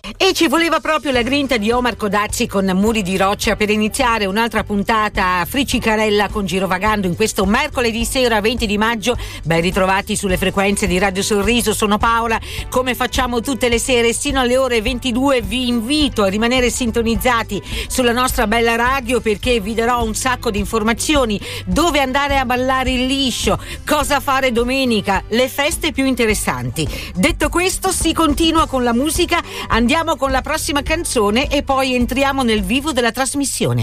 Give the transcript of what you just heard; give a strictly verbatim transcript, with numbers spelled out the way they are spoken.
E ci voleva proprio la grinta di Omar Codazzi con Muri di Roccia per iniziare un'altra puntata friccicarella con Girovagando in questo mercoledì sera venti di maggio. Ben ritrovati sulle frequenze di Radio Sorriso, sono Paola. Come facciamo tutte le sere sino alle ore ventidue vi invito a rimanere sintonizzati sulla nostra bella radio, perché vi darò un sacco di informazioni: dove andare a ballare il liscio, cosa fare domenica, le feste più interessanti. Detto questo, si continua con la musica, andiamo con la prossima canzone e poi entriamo nel vivo della trasmissione.